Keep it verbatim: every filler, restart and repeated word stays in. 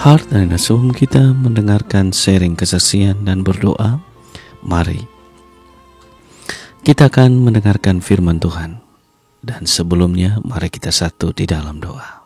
Heart dan sebelum kita mendengarkan sharing kesaksian dan berdoa, mari kita akan mendengarkan firman Tuhan. Dan sebelumnya mari kita satu di dalam doa.